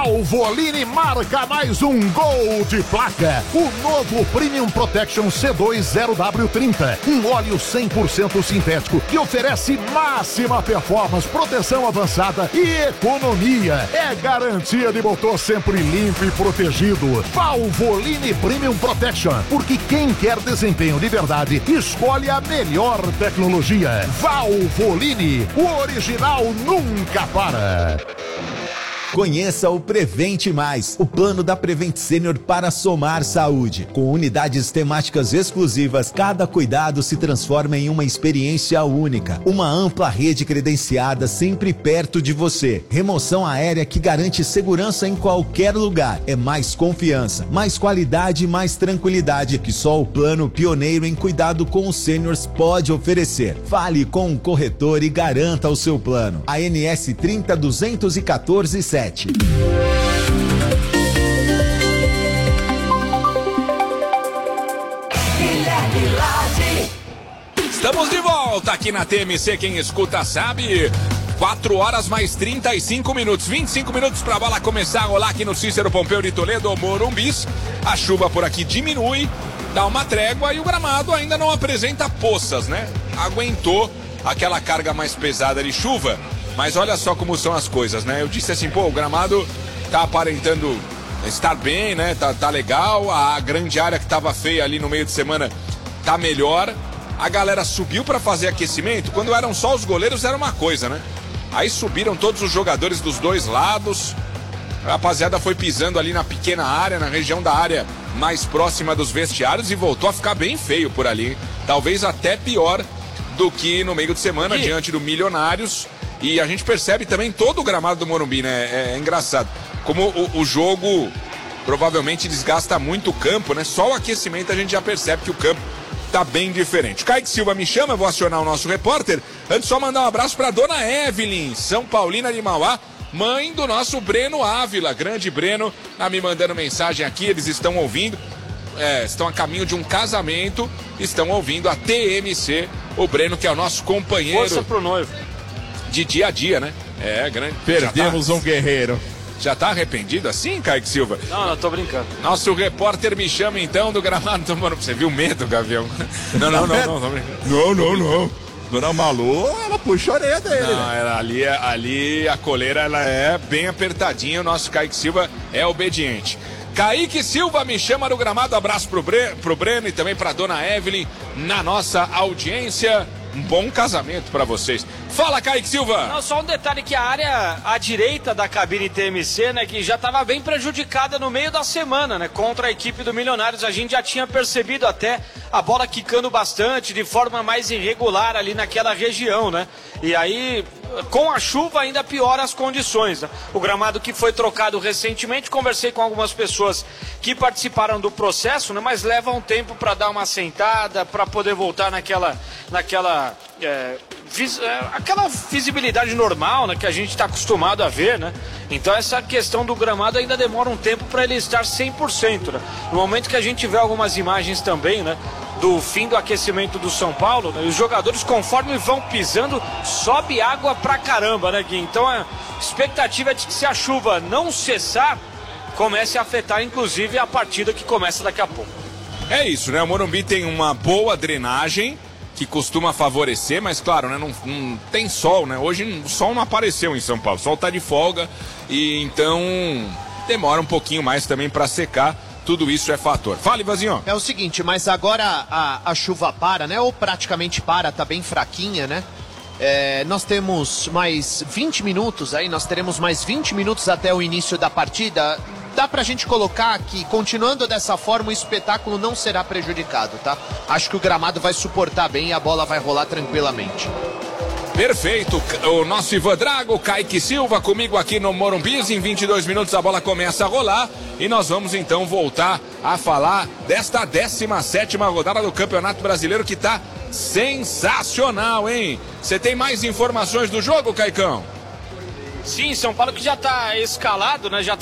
Valvoline marca mais um gol de placa. O novo Premium Protection C2 0W30, um óleo 100% sintético que oferece máxima performance, proteção avançada e economia. É garantia de motor sempre limpo e protegido. Valvoline Premium Protection, porque quem quer desempenho de verdade escolhe a melhor tecnologia. Valvoline, o original nunca para. Conheça o Prevente Mais, o plano da Prevent Senior para somar saúde. Com unidades temáticas exclusivas, cada cuidado se transforma em uma experiência única. Uma ampla rede credenciada sempre perto de você. Remoção aérea que garante segurança em qualquer lugar. É mais confiança, mais qualidade e mais tranquilidade que só o plano pioneiro em cuidado com os seniors pode oferecer. Fale com um corretor e garanta o seu plano. ANS 30.214.7. Estamos de volta aqui na TMC, quem escuta sabe. 4 horas mais 35 minutos, 25 minutos pra bola começar a rolar aqui no Cícero Pompeu de Toledo, Morumbis. A chuva por aqui diminui, dá uma trégua e o gramado ainda não apresenta poças, né? Aguentou aquela carga mais pesada de chuva. Mas olha só como são as coisas, né? Eu disse assim, pô, o gramado tá aparentando estar bem, né? Tá legal. A grande área que tava feia ali no meio de semana tá melhor. A galera subiu pra fazer aquecimento. Quando eram só os goleiros era uma coisa, né? Aí subiram todos os jogadores dos dois lados. A rapaziada foi pisando ali na pequena área, na região da área mais próxima dos vestiários e voltou a ficar bem feio por ali. Talvez até pior do que no meio de semana, diante do Milionários. E a gente percebe também todo o gramado do Morumbi, né? É engraçado. Como o jogo provavelmente desgasta muito o campo, né? Só o aquecimento a gente já percebe que o campo tá bem diferente. O Kaique Silva me chama, eu vou acionar o nosso repórter. Antes só mandar um abraço pra dona Evelyn, São Paulina de Mauá, mãe do nosso Breno Ávila. Grande Breno, tá me mandando mensagem aqui, eles estão ouvindo. Estão a caminho de um casamento, estão ouvindo a TMC. O Breno, que é o nosso companheiro. Força pro noivo. De dia a dia, né? Grande. Perdemos um guerreiro. Já tá arrependido assim, Kaique Silva? Não, tô brincando. Nosso repórter me chama então do gramado do Morumbi. Você viu o medo, Gavião? Não, tô brincando. Não. Dona Malu, ela puxa a orelha dele. Não, ali a coleira ela é bem apertadinha. O nosso Kaique Silva é obediente. Kaique Silva me chama do gramado. Abraço pro Breno e também pra dona Evelyn na nossa audiência. Um bom casamento pra vocês. Fala, Kaique Silva! Não, só um detalhe que a área à direita da cabine TMC, né, que já estava bem prejudicada no meio da semana, né, contra a equipe do Milionários. A gente já tinha percebido até a bola quicando bastante, de forma mais irregular ali naquela região, né? E aí, com a chuva ainda piora as condições, né? O gramado que foi trocado recentemente, conversei com algumas pessoas que participaram do processo, né, mas leva um tempo para dar uma assentada, para poder voltar naquela aquela visibilidade normal, né, que a gente está acostumado a ver, né? Então essa questão do gramado ainda demora um tempo para ele estar 100%, né? No momento que a gente vê algumas imagens também, né, do fim do aquecimento do São Paulo, né, os jogadores, conforme vão pisando, sobe água pra caramba, né, Gui? Então a expectativa é de que, se a chuva não cessar, comece a afetar inclusive a partida que começa daqui a pouco. É isso, né? O Morumbi tem uma boa drenagem que costuma favorecer, mas claro, né, não tem sol, né? Hoje o sol não apareceu em São Paulo, o sol tá de folga e então demora um pouquinho mais também para secar. Tudo isso é fator. Fala, Ivazinho. É o seguinte, mas agora a chuva para, né? Ou praticamente para, tá bem fraquinha, né? Nós temos mais 20 minutos aí, nós teremos mais 20 minutos até o início da partida. Dá pra gente colocar que, continuando dessa forma, o espetáculo não será prejudicado, tá? Acho que o gramado vai suportar bem e a bola vai rolar tranquilamente. Perfeito, o nosso Ivan Drago, Kaique Silva comigo aqui no Morumbis. Em 22 minutos a bola começa a rolar e nós vamos então voltar a falar desta 17ª rodada do Campeonato Brasileiro, que tá sensacional, hein? Você tem mais informações do jogo, Caicão? Sim, São Paulo que já tá escalado, né? Já